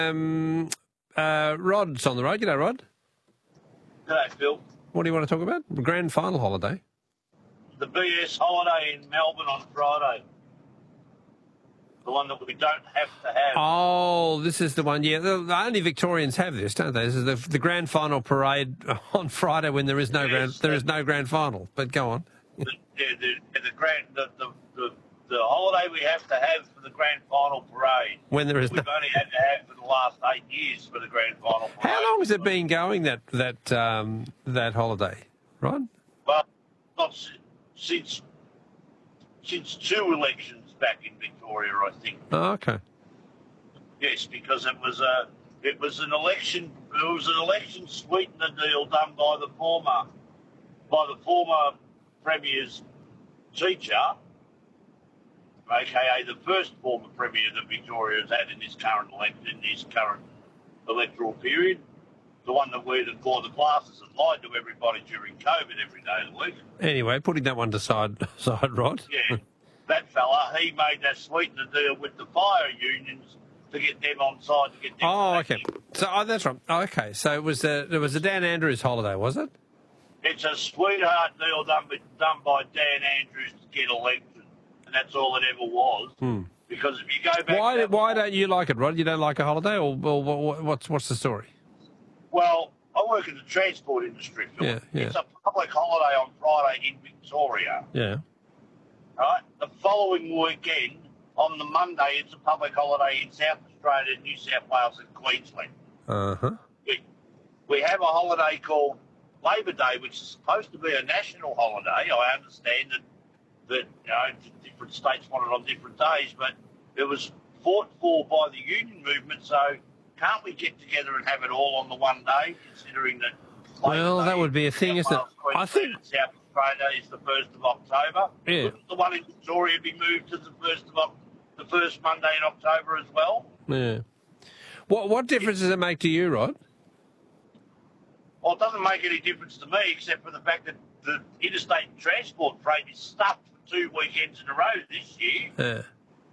Rod's on the road. G'day, Rod. G'day, Phil. What do you want to talk about? The grand final holiday. The BS holiday in Melbourne on Friday. The one that we don't have to have. Oh, this is the one. Yeah, only Victorians have this, don't they? This is the grand final parade on Friday when there is no grand final. But go on. The holiday we have to have for the grand final parade. When there is we've only had to have for the last 8 years for the grand final parade. How long has it been going, that holiday, Rod? Well, not since 2 elections back in Victoria, I think. Oh, okay. Yes, because it was an election. It was an election sweetener deal done by the former Premier's teacher, aka the first former Premier that Victoria has had in this current electoral period, the one that wore the glasses and lied to everybody during COVID every day of the week. Anyway, putting that one aside, Rod. Yeah, that fella, he made that sweetener deal with the fire unions to get them on side, to get them. Oh, okay. So that's right. Oh, okay, so it was a Dan Andrews holiday, was it? It's a sweetheart deal done by Dan Andrews to get elected, and that's all it ever was. Because if you go back, why don't you like it, Rod? You don't like a holiday, or what's the story? Well, I work in the transport industry, Phil. Yeah. It's a public holiday on Friday in Victoria. Yeah. Right? The following weekend, on the Monday, it's a public holiday in South Australia, New South Wales and Queensland. Uh-huh. We have a holiday called Labor Day, which is supposed to be a national holiday. I understand that different states want it on different days, but it was fought for by the union movement, so can't we get together and have it all on the one day, considering that that would be a thing, isn't it? I think South Australia is the 1st of October. Yeah. Wouldn't the one in Victoria be moved to the first Monday in October as well? Yeah. What difference does it make to you, Rod? Well, it doesn't make any difference to me, except for the fact that the interstate transport freight is stuffed for 2 weekends in a row this year. Yeah.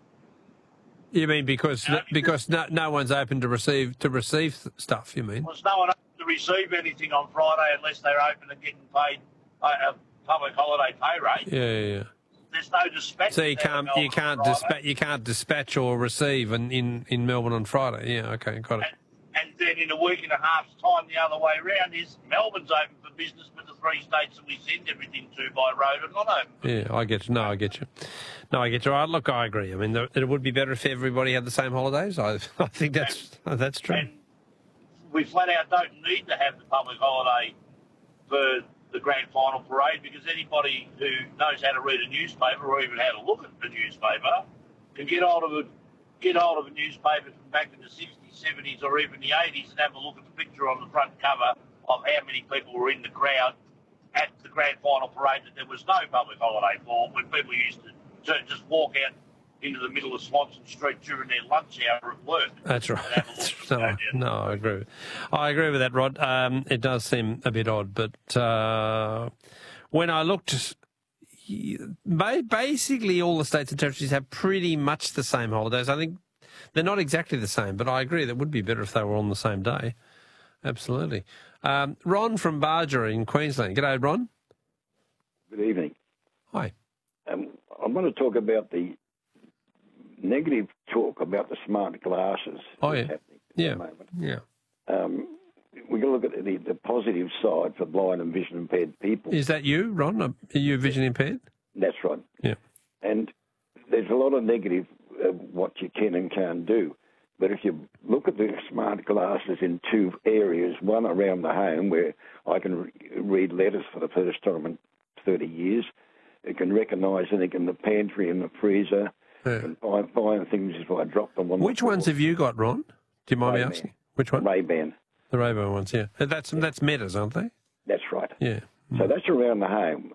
You mean because no one's open to receive stuff? You mean? Well, there's no one open to receive anything on Friday unless they're open and getting paid a public holiday pay rate. Yeah. There's no dispatch. So you can't dispatch or receive in Melbourne on Friday. Yeah. Okay. Got it. And then in a week and a half's time, the other way around is Melbourne's open for business, but the 3 states that we send everything to by road are not open. Yeah, I get you. No, I get you. Look, I agree. I mean, it would be better if everybody had the same holidays. I think that's true. And we flat out don't need to have the public holiday for the grand final parade, because anybody who knows how to read a newspaper or even how to look at the newspaper can get hold of a newspaper from back in the 60s, 70s or even the 80s and have a look at the picture on the front cover of how many people were in the crowd at the grand final parade that there was no public holiday for, when people used to just walk out into the middle of Swanson Street during their lunch hour at work. That's right. No, I agree. I agree with that, Rod. It does seem a bit odd, but when I looked, basically all the states and territories have pretty much the same holidays. I think they're not exactly the same, but I agree that would be better if they were on the same day. Absolutely. Ron from Barger in Queensland. G'day, Ron. Good evening. Hi. I want to talk about the negative talk about the smart glasses. Oh, yeah. Happening at Yeah. the moment. Yeah. We can look at the positive side for blind and vision impaired people. Is that you, Ron? Are you vision impaired? That's right. Yeah. And there's a lot of negative what you can and can't do. But if you look at the smart glasses in 2 areas, one around the home where I can read letters for the first time in 30 years, it can recognise anything in the pantry and the freezer, and find things if I drop them on. Which ones have you got, Ron? Do you mind me asking? Which one? Ray-Ban. The Ray-Ban ones, yeah. That's Metas, aren't they? That's right. Yeah. So that's around the home.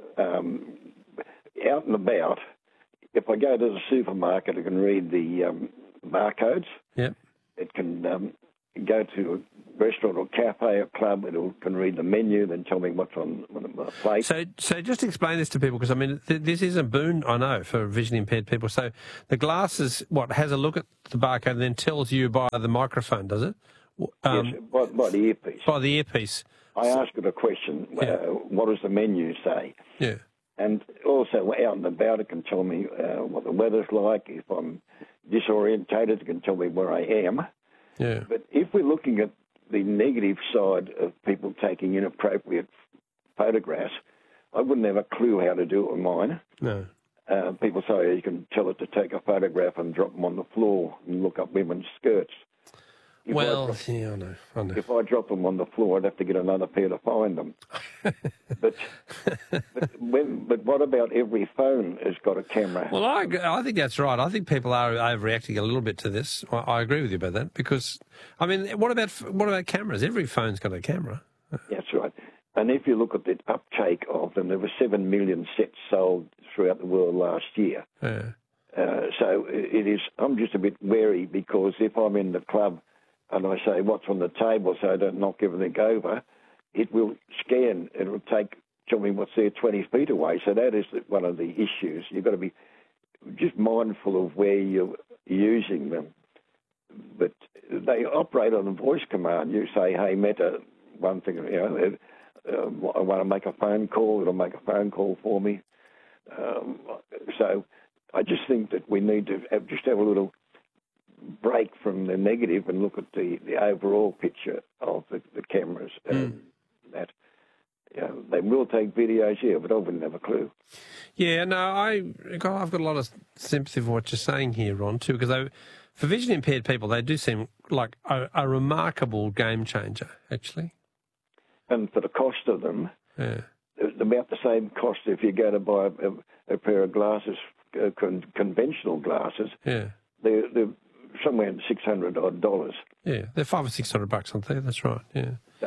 Out and about, if I go to the supermarket, I can read the barcodes. Yeah. It can go to a restaurant or cafe or club, it can read the menu, then tell me what's on the plate. So just explain this to people, because I mean this is a boon, I know, for vision impaired people. So the glasses, has a look at the barcode and then tells you by the microphone, does it? Yes, by the earpiece. By the earpiece. I ask it a question. What does the menu say? Yeah. And also out and about, it can tell me what the weather's like. If I'm disorientated, it can tell me where I am. Yeah. But if we're looking at the negative side of people taking inappropriate photographs, I wouldn't have a clue how to do it with mine. No. People say you can tell it to take a photograph and drop them on the floor and look up women's skirts. I know. If I drop them on the floor, I'd have to get another pair to find them. but what about every phone has got a camera? Well, I think that's right. I think people are overreacting a little bit to this. I agree with you about that, because, I mean, what about cameras? Every phone's got a camera. That's right. And if you look at the uptake of them, there were 7 million sets sold throughout the world last year. Yeah. So it is. I'm just a bit wary, because if I'm in the club and I say what's on the table so I don't knock everything over, it will scan. It will tell me what's there 20 feet away. So that is one of the issues. You've got to be just mindful of where you're using them. But they operate on a voice command. You say, hey, Meta, one thing, I want to make a phone call. It'll make a phone call for me. So I just think that we need to have a little break from the negative and look at the overall picture of the cameras. That they will take videos, but I wouldn't have a clue. Yeah, no, I've got a lot of sympathy for what you're saying here, Ron, too, because for vision impaired people, they do seem like a remarkable game changer, actually. And for the cost of them, it's about the same cost if you go to buy a pair of glasses, conventional glasses. Yeah. They're somewhere in $600 odd. Yeah, they're $500 or $600, aren't they? That's right. Yeah.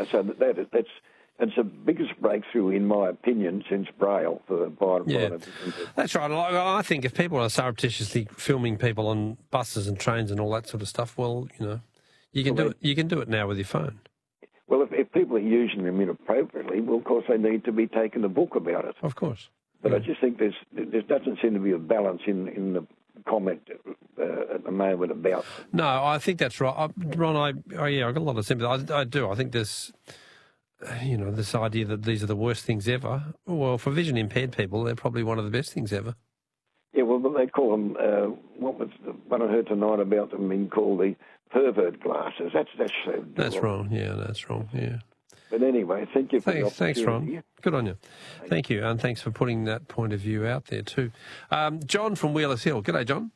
That's the biggest breakthrough, in my opinion, since Braille for blind. Yeah, that's right. I think if people are surreptitiously filming people on buses and trains and all that sort of stuff, well, you can do it. You can do it now with your phone. Well, if people are using them inappropriately, well, of course, they need to be taken a book about it. Of course. But I just think there doesn't seem to be a balance in the comment at the moment about. No, I think that's right, Ron. I got a lot of sympathy. I do. I think there's, this idea that these are the worst things ever. Well, for vision impaired people, they're probably one of the best things ever. Yeah, well, they call them. What was the one I heard tonight about them being called the pervert glasses? That's wrong. Yeah, that's wrong. Yeah. But anyway, thank you for the opportunity. Thanks, Ron. Good on you. Thank you, and thanks for putting that point of view out there too. John from Wheelers Hill. G'day, John.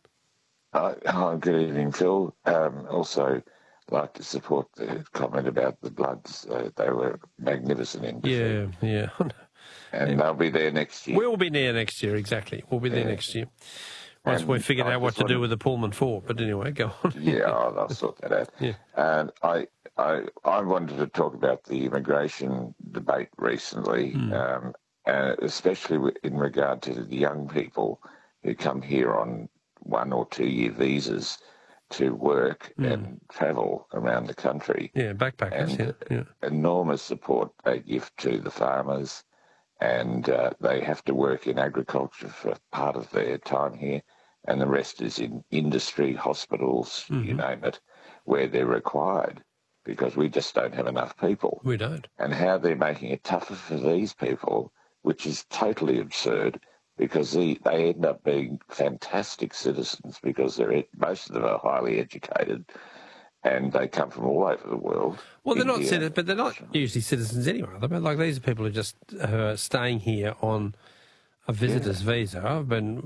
Hi, good evening, Phil. Also, like to support the comment about the Bloods. They were magnificent in defeat. Yeah. And they'll be there next year. We'll be there next year, exactly. We'll be there next year. Once we've figured out what to do with the Pullman 4. But anyway, go on. Yeah, I'll sort that out. Yeah. And I wanted to talk about the immigration debate recently, and especially in regard to the young people who come here on 1 or 2 year visas to work and travel around the country. Yeah, backpackers, and enormous support they give to the farmers, and they have to work in agriculture for part of their time here, and the rest is in industry, hospitals, you name it, where they're required, because we just don't have enough people. We don't. And how they're making it tougher for these people, which is totally absurd, because they end up being fantastic citizens, because most of them are highly educated and they come from all over the world. Well, they're not citizens, but they're not usually citizens anyway. Like, these are people who are just staying here on a visitor's visa. But,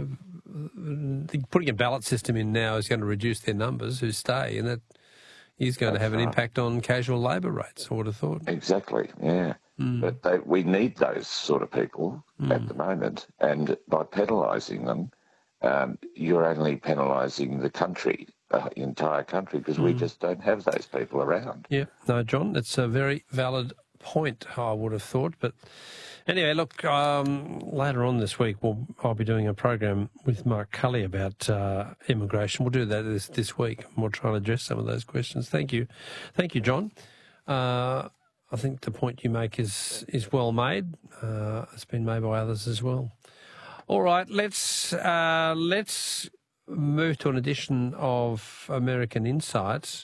putting a ballot system in now is going to reduce their numbers who stay, and that is going to have an impact on casual labour rates, I would have thought. Exactly, yeah. But we need those sort of people at the moment, and by penalising them, you're only penalising the country, the entire country, because we just don't have those people around. Yeah, no, John, it's a very valid point, I would have thought. But anyway, look, later on this week, I'll be doing a program with Mark Cully about immigration. We'll do that this week, and we'll try and address some of those questions. Thank you, John. I think the point you make is well made. It's been made by others as well. All right, let's move to an edition of American Insights.